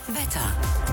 Wetter.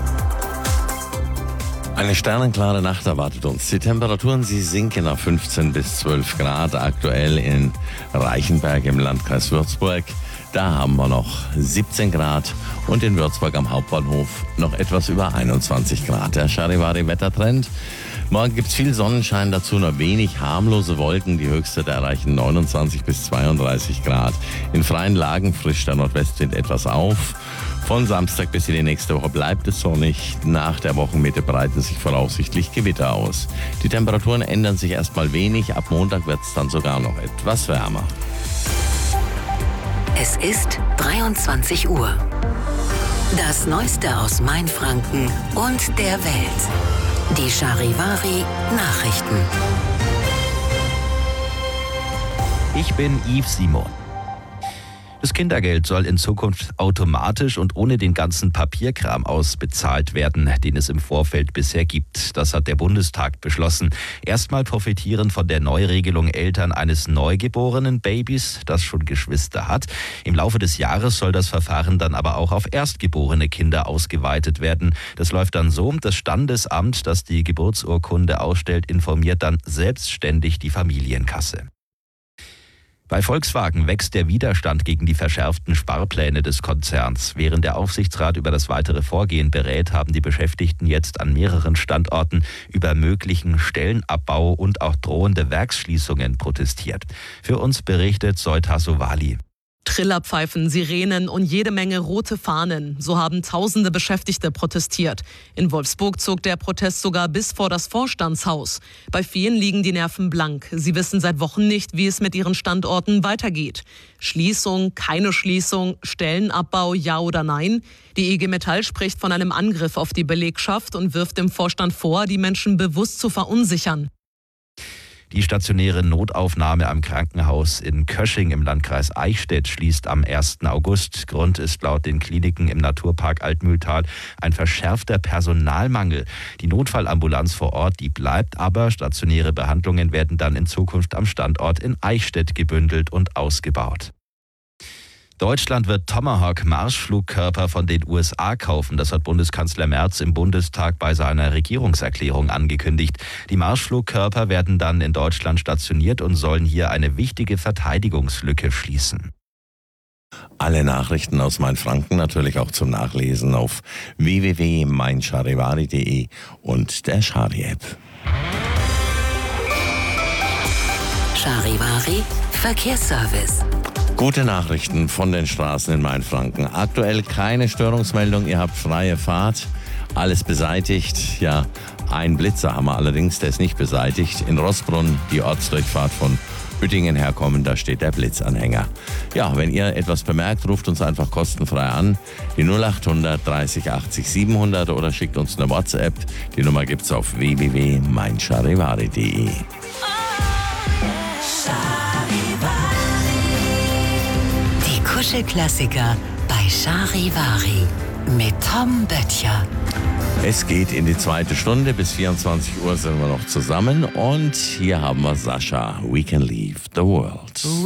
Eine sternenklare Nacht erwartet uns. Die Temperaturen, sie sinken auf 15 bis 12 Grad. Aktuell in Reichenberg im Landkreis Würzburg. Da haben wir noch 17 Grad und in Würzburg am Hauptbahnhof noch etwas über 21 Grad. Der Charivari-Wettertrend. Morgen gibt's viel Sonnenschein, dazu nur wenig harmlose Wolken. Die höchste da erreichen 29 bis 32 Grad. In freien Lagen frischt der Nordwestwind etwas auf. Von Samstag bis in die nächste Woche bleibt es sonnig. Nach der Wochenmitte breiten sich voraussichtlich Gewitter aus. Die Temperaturen ändern sich erstmal wenig. Ab Montag wird's dann sogar noch etwas wärmer. Es ist 23 Uhr. Das Neueste aus Mainfranken und der Welt. Die Charivari-Nachrichten. Ich bin Yves Simon. Das Kindergeld soll in Zukunft automatisch und ohne den ganzen Papierkram ausbezahlt werden, den es im Vorfeld bisher gibt. Das hat der Bundestag beschlossen. Erstmal profitieren von der Neuregelung Eltern eines neugeborenen Babys, das schon Geschwister hat. Im Laufe des Jahres soll das Verfahren dann aber auch auf erstgeborene Kinder ausgeweitet werden. Das läuft dann so: Das Standesamt, das die Geburtsurkunde ausstellt, informiert dann selbstständig die Familienkasse. Bei Volkswagen wächst der Widerstand gegen die verschärften Sparpläne des Konzerns. Während der Aufsichtsrat über das weitere Vorgehen berät, haben die Beschäftigten jetzt an mehreren Standorten über möglichen Stellenabbau und auch drohende Werksschließungen protestiert. Für uns berichtet Soita Sowali. Trillerpfeifen, Sirenen und jede Menge rote Fahnen. So haben tausende Beschäftigte protestiert. In Wolfsburg zog der Protest sogar bis vor das Vorstandshaus. Bei vielen liegen die Nerven blank. Sie wissen seit Wochen nicht, wie es mit ihren Standorten weitergeht. Schließung, keine Schließung, Stellenabbau, ja oder nein? Die IG Metall spricht von einem Angriff auf die Belegschaft und wirft dem Vorstand vor, die Menschen bewusst zu verunsichern. Die stationäre Notaufnahme am Krankenhaus in Kösching im Landkreis Eichstätt schließt am 1. August. Grund ist laut den Kliniken im Naturpark Altmühltal ein verschärfter Personalmangel. Die Notfallambulanz vor Ort, die bleibt aber. Stationäre Behandlungen werden dann in Zukunft am Standort in Eichstätt gebündelt und ausgebaut. Deutschland wird Tomahawk-Marschflugkörper von den USA kaufen. Das hat Bundeskanzler Merz im Bundestag bei seiner Regierungserklärung angekündigt. Die Marschflugkörper werden dann in Deutschland stationiert und sollen hier eine wichtige Verteidigungslücke schließen. Alle Nachrichten aus Mainfranken natürlich auch zum Nachlesen auf www.meincharivari.de und der Chari-App. Charivari Verkehrsservice. Gute Nachrichten von den Straßen in Mainfranken. Aktuell keine Störungsmeldung, ihr habt freie Fahrt, alles beseitigt. Ja, ein Blitzer haben wir allerdings, der ist nicht beseitigt. In Roßbrunn, die Ortsdurchfahrt von Uettingen herkommen, da steht der Blitzanhänger. Ja, wenn ihr etwas bemerkt, ruft uns einfach kostenfrei an. Die 0800 30 80 700 oder schickt uns eine WhatsApp. Die Nummer gibt's auf www.meincharivari.de. Kuschelklassiker bei Charivari mit Tom Böttcher. Es geht in die zweite Stunde. Bis 24 Uhr sind wir noch zusammen. Und hier haben wir Sascha. We can leave the world.